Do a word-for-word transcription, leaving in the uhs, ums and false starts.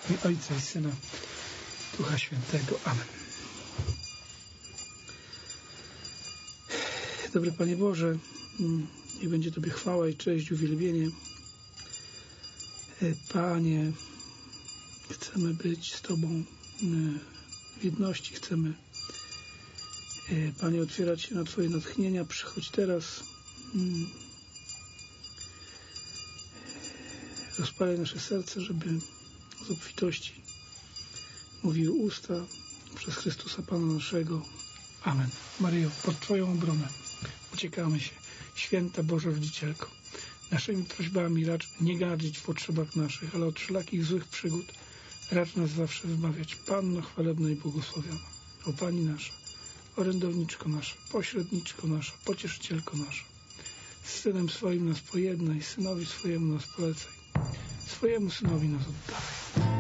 i Ojca i Syna, Ducha Świętego. Amen. Dobry Panie Boże, niech będzie Tobie chwała i cześć, uwielbienie. Panie, chcemy być z Tobą w jedności, chcemy, Panie, otwierać się na Twoje natchnienia. Przychodź teraz, rozpalaj nasze serce, żeby z obfitości mówiły usta przez Chrystusa Pana naszego. Amen. Maryjo, pod Twoją obronę uciekamy się. Święta Boża Rodzicielko, naszymi prośbami racz nie gardzić w potrzebach naszych, ale od wszelakich złych przygód racz nas zawsze wybawiać. Panno chwalebna i błogosławiona, o Pani nasza, orędowniczko nasza, pośredniczko nasza, pocieszycielko nasza, z Synem swoim nas pojednaj, Synowi swojemu nas polecaj, swojemu Synowi nas oddawaj.